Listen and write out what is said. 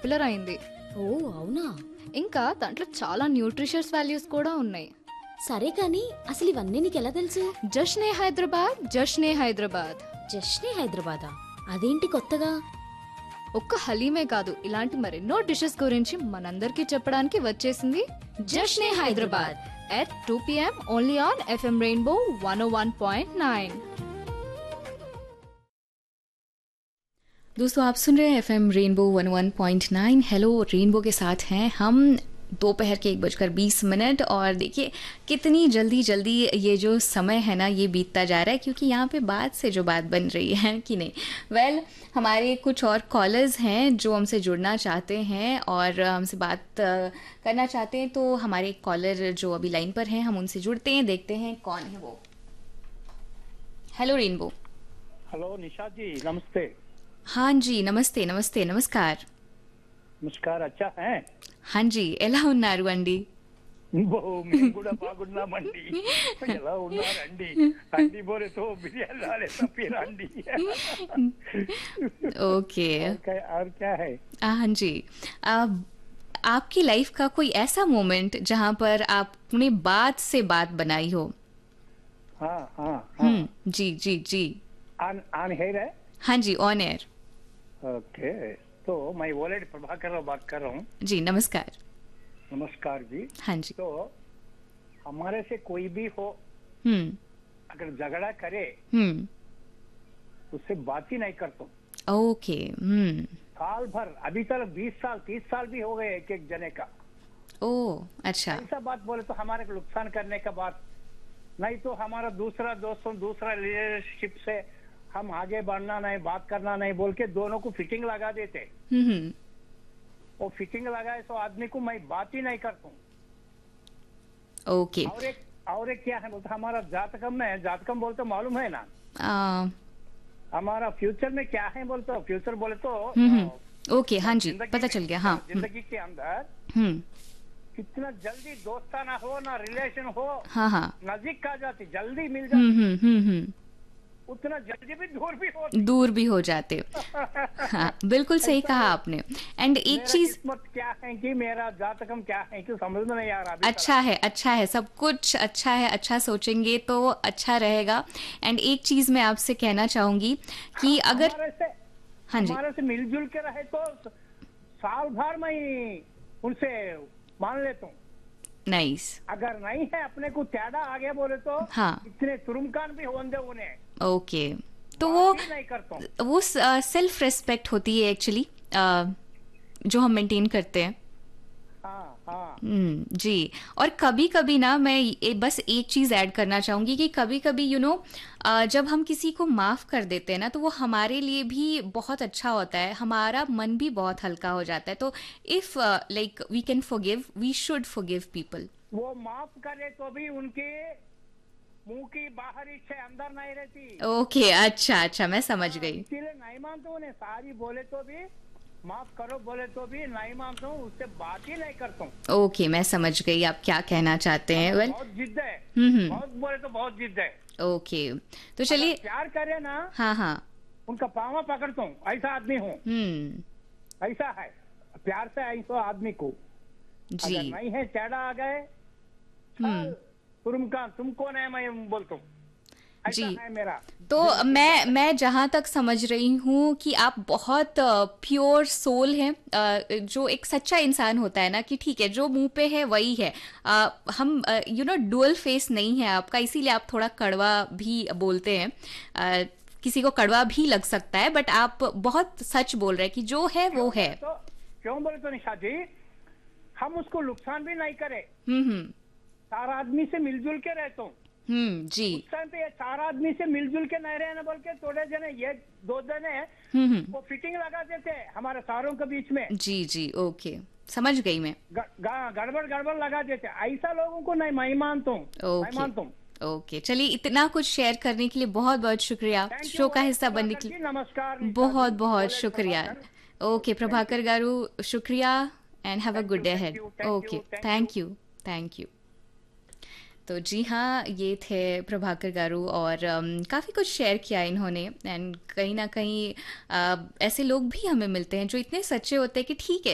Popular అయింది. ఓ అవునా? ఇంకా దాంట్లో చాలా న్యూట్రిషియస్ వాల్యూస్ కూడా ఉన్నాయి. సరే కానీ అసలు ఇవన్నీ నీకెలా తెలుసు? జష్నే హైదరాబాద్, జష్నే హైదరాబాద్. జస్ట్నే హైదరాబాదా? అదేంటి కొత్తగా? ఒక్క హలీమే కాదు, ఇలాంటి మరెన్నో డిషెస్ గురించి మనందరికీ చెప్పడానికి వచ్చేసింది జష్నే Hyderabad at 2 p.m. only on FM Rainbow 101.9. दोस्तों आप सुन रहे हैं एफएम रेनबो 101.9। हेलो रेनबो के साथ हैं हम दोपहर के 1:20 और देखिए कितनी जल्दी जल्दी ये जो समय है ना ये बीतता जा रहा है, क्योंकि यहाँ पे बात से जो बात बन रही है कि नहीं। वेल हमारे कुछ और कॉलर्स हैं जो हमसे जुड़ना चाहते हैं और हमसे बात करना चाहते हैं, तो हमारे कॉलर जो अभी लाइन पर हैं हम उनसे जुड़ते हैं, देखते हैं कौन है वो। Hello rainbow. हेलो निशा जी, नमस्ते। हाँ जी, नमస్తే నమస్తే నమస్కార్. నమస్కారం. అచ్చా హై? हाँ जी, ఎలా ఉన్నారు అండి? మేము కూడా బాగున్నామండి. ఎలా ఉన్నారండి? అండి బోరే తో బిర్యానీ లాలే తప్పి రండి. ओके। और क्या है? हाँ जी, अब आपकी लाइफ का कोई ऐसा मोमेंट जहाँ पर आपने बात से बात बनाई हो? हाँ हाँ हाँ। जी जी जी। ऑन हेयर है? हाँ जी, ऑन एयर। ओके, तो मैं वॉलेट प्रभाकर राव बात कर रहा हूँ। जी नमस्कार। नमस्कार जी। हाँ जी। तो हमारे से कोई भी हो, अगर झगड़ा करे उससे बात ही नहीं करता हूँ। ओके। साल भर, अभी तक 20 साल 30 साल भी हो गए एक एक जने का। ओ अच्छा। ऐसा बात बोले तो हमारे को नुकसान करने का बात नहीं, तो हमारा दूसरा दोस्तों दूसरा रिलेशनशिप से हम आगे बढ़ना नहीं, बात करना नहीं बोल के दोनों को फिटिंग लगा देते। वो फिटिंग लगाए तो आदमी को मैं बात ही नहीं करता हूँ। ओके। और एक क्या है बोलते, हमारा जातकम में, जातकम बोलते मालूम है ना? हमारा फ्यूचर में क्या है बोलते हो, फ्यूचर बोले तो ओके। हाँ जी, पता चल गया। हाँ जिंदगी के अंदर कितना जल्दी दोस्ताना हो ना रिलेशन हो, हाँ हाँ नजदीक आ जाती, जल्दी मिल जाती, उतना जल्दी भी दूर भी हो जाते। हाँ बिल्कुल सही कहा आपने। एंड एक चीज किस्मत क्या है कि मेरा जातकम क्या है कि समझ में नहीं आ रहा। अच्छा है, सब कुछ अच्छा है, अच्छा सोचेंगे तो अच्छा रहेगा। एंड एक चीज मैं आपसे कहना चाहूंगी कि अगर हाँ जी हमारे से मिलजुल के रहे तो साल भर मैं उनसे मान लेता हूँ। नाइस। अगर नहीं है अपने को त्याड़ा आगे बोले तो हाँ इतने तुरुमकान भी होंगे उन्हें। ओके, तो वो सेल्फ रेस्पेक्ट होती है एक्चुअली, जो हम मेंटेन करते हैं। हाँ हाँ जी। और कभी कभी ना मैं बस एक चीज ऐड करना चाहूंगी कि कभी कभी जब हम किसी को माफ कर देते हैं ना तो वो हमारे लिए भी बहुत अच्छा होता है, हमारा मन भी बहुत हल्का हो जाता है। तो if like we can forgive, we should forgive people. वो माफ करे तो भी उनके मुंह की बाहर इच्छा अंदर नहीं रहती। ओके अच्छा, मैं समझ गई। इसीलिए नहीं मानता उन्हें, सारी बोले तो भी, माफ करो बोले तो भी नहीं मानता हूँ, उससे बात ही नहीं करता हूँ। ओके, मैं समझ गई आप क्या कहना चाहते हैं। वेल बहुत जिद है, बहुत बोले तो बहुत जिद है। ओके, तो चलिए प्यार करे ना, हाँ हाँ उनका पाँव पकड़ता हूँ, ऐसा आदमी हूँ। ऐसा है प्यार से, ऐसा आदमी को जी। अगर नहीं है चढ़ा आ गए तुम कौन है मैं बोलता हूँ, जी है मेरा। तो मैं जहाँ तक समझ रही हूँ कि आप बहुत प्योर सोल हैं, जो एक सच्चा इंसान होता है ना कि ठीक है जो मुंह पे है वही है। हम डुअल फेस नहीं है आपका, इसीलिए आप थोड़ा कड़वा भी बोलते हैं। किसी को कड़वा भी लग सकता है, बट आप बहुत सच बोल रहे हैं कि जो है वो है। तो क्यों बोले तो निशा जी, हम उसको नुकसान भी नहीं करे। चार आदमी से मिलजुल के रहता हूँ। जी। उस टाइम पे चार आदमी से मिलजुल के नहीं रहना बोल के थोड़े जने, ये दो जने वो फिटिंग लगा देते हमारे सारों के बीच में। जी जी ओके, समझ गई मैं। गड़बड़ लगा देते, ऐसा लोगों को नहीं मैं मानता हूँ। ओके, चलिए इतना कुछ शेयर करने के लिए बहुत बहुत शुक्रिया, शो का हिस्सा बनने के लिए नमस्कार, बहुत बहुत शुक्रिया। ओके प्रभाकर गारू, शुक्रिया and have a good day ahead. Okay, thank you. तो जी हाँ, ये थे प्रभाकर गारू और काफ़ी कुछ शेयर किया इन्होंने। एंड कहीं ना कहीं ऐसे लोग भी हमें मिलते हैं जो इतने सच्चे होते हैं कि ठीक है